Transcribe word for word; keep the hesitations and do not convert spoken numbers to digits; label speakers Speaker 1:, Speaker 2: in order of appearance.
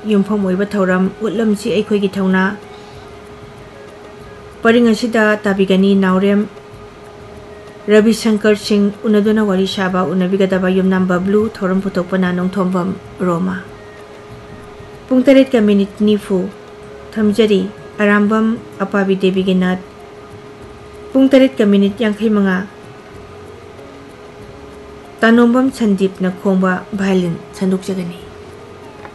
Speaker 1: यूमफम ओइबा थौरम उतलमसी अखोइगी थौना purring असिदा ताबिगनी नावरेम Ravishankar Singh उनदुना वारी साबा उनबिगदबा युमनाम बबलू थौरम पुथोकपना नोंथोंबम रोमा पुंग तरेट का मिनिट निफु थमजरी अरामबम अपाबी देवीगी नाथ पुंग तरेट का मिनिट यांखै मंगा तानोंबम संदीप न खोंबा भायलिन संदुकजगनी।